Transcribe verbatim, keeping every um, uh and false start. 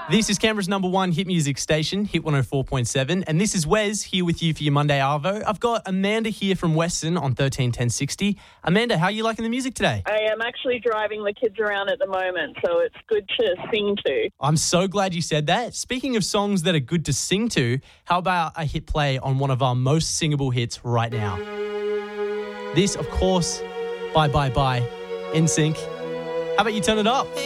This is Canberra's number one hit music station, Hit one oh four point seven. And this is Wes here with you for your Monday Arvo. I've got Amanda here from Weston on thirteen ten sixty. Amanda, how are you liking the music today? I am actually driving the kids around at the moment, so it's good to sing to. I'm so glad you said that. Speaking of songs that are good to sing to, how about a hit play on one of our most singable hits right now? This, of course, Bye Bye Bye, N Sync. How about you turn it up?